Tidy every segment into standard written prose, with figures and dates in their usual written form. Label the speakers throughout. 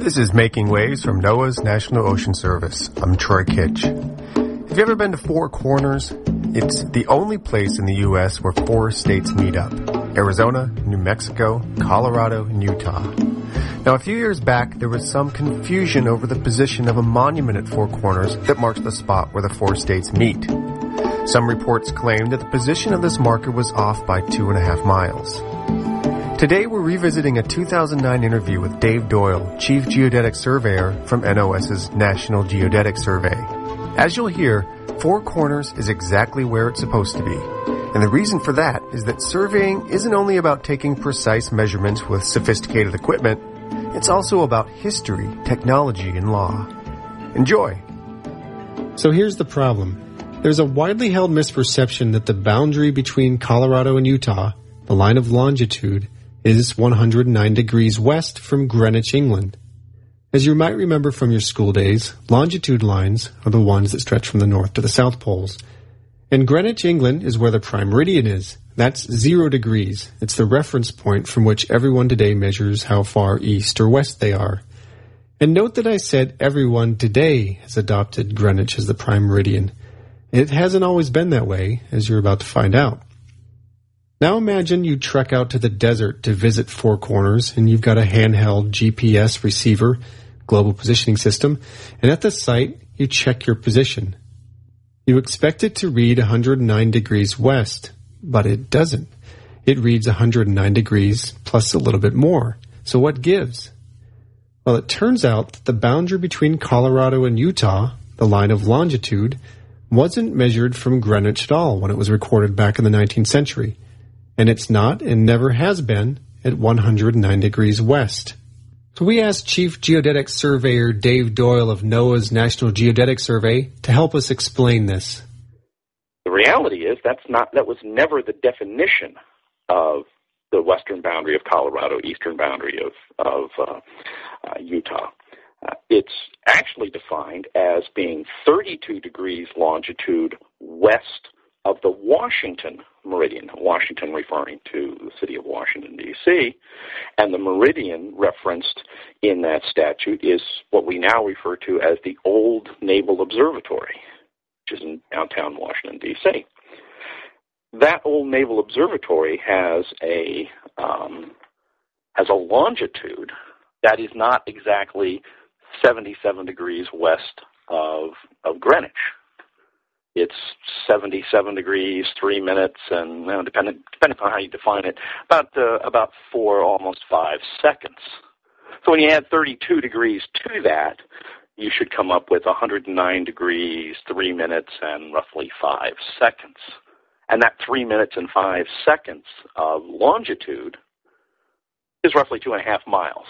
Speaker 1: This is Making Waves from NOAA's National Ocean Service. I'm Troy Kitch. Have you ever been to Four Corners? It's the only place in the U.S. where four states meet up. Arizona, New Mexico, Colorado, and Utah. Now, a few years back, there was some confusion over the position of a monument at Four Corners that marks the spot where the four states meet. Some reports claimed that the position of this marker was off by 2.5 miles. Today, we're revisiting a 2009 interview with Dave Doyle, Chief Geodetic Surveyor from NOS's National Geodetic Survey. As you'll hear, Four Corners is exactly where it's supposed to be. And the reason for that is that surveying isn't only about taking precise measurements with sophisticated equipment, it's also about history, technology, and law. Enjoy!
Speaker 2: So here's the problem. There's a widely held misperception that the boundary between Colorado and Utah, the line of longitude, is 109 degrees west from Greenwich, England. As you might remember from your school days, longitude lines are the ones that stretch from the north to the south poles. And Greenwich, England is where the prime meridian is. That's 0 degrees. It's the reference point from which everyone today measures how far east or west they are. And note that I said everyone today has adopted Greenwich as the prime meridian. It hasn't always been that way, as you're about to find out. Now imagine you trek out to the desert to visit Four Corners, and you've got a handheld GPS receiver, global positioning system, and at the site, you check your position. You expect it to read 109 degrees west, but it doesn't. It reads 109 degrees plus a little bit more. So what gives? Well, it turns out that the boundary between Colorado and Utah, the line of longitude, wasn't measured from Greenwich at all when it was recorded back in the 19th century. And it's not and never has been at 109 degrees west. So we asked Chief Geodetic Surveyor Dave Doyle of NOAA's National Geodetic Survey to help us explain this.
Speaker 3: The reality is that was never the definition of the western boundary of Colorado, eastern boundary of Utah. It's actually defined as being 32 degrees longitude west of the Washington meridian, Washington referring to the city of Washington, D.C., and the meridian referenced in that statute is what we now refer to as the Old Naval Observatory, which is in downtown Washington, D.C. That Old Naval Observatory has a longitude that is not exactly 77 degrees west of Greenwich. It's 77 degrees, 3 minutes, and depending on how you define it, about 4, almost 5 seconds. So when you add 32 degrees to that, you should come up with 109 degrees, 3 minutes, and roughly 5 seconds. And that 3 minutes and 5 seconds of longitude is roughly 2.5 miles.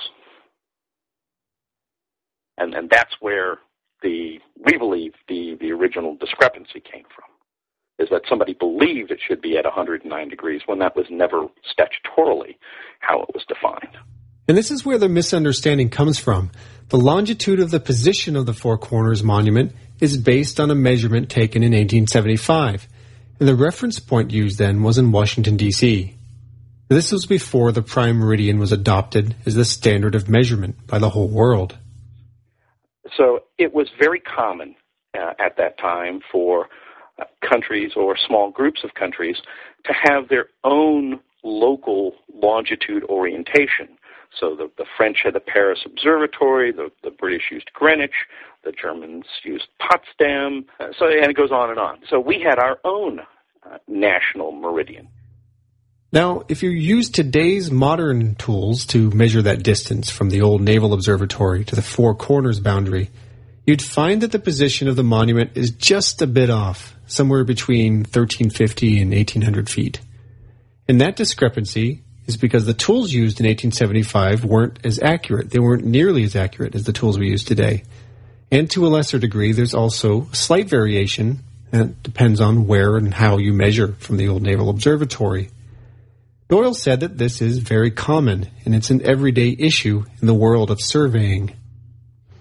Speaker 3: And that's where we believe the original discrepancy came from, is that somebody believed it should be at 109 degrees when that was never statutorily how it was defined.
Speaker 2: And this is where the misunderstanding comes from. The longitude of the position of the Four Corners Monument is based on a measurement taken in 1875, and the reference point used then was in Washington, D.C. This was before the prime meridian was adopted as the standard of measurement by the whole world.
Speaker 3: So it was very common at that time for countries or small groups of countries to have their own local longitude orientation. So the French had the Paris Observatory, the British used Greenwich, the Germans used Potsdam, and it goes on and on. So we had our own national meridian.
Speaker 2: Now, if you use today's modern tools to measure that distance from the old Naval Observatory to the Four Corners boundary, you'd find that the position of the monument is just a bit off, somewhere between 1,350 and 1,800 feet. And that discrepancy is because the tools used in 1875 weren't as accurate. They weren't nearly as accurate as the tools we use today. And to a lesser degree, there's also slight variation, and it depends on where and how you measure from the old Naval Observatory. Doyle said that this is very common, and it's an everyday issue in the world of surveying.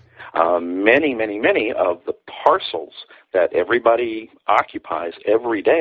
Speaker 3: Many of the parcels that everybody occupies every day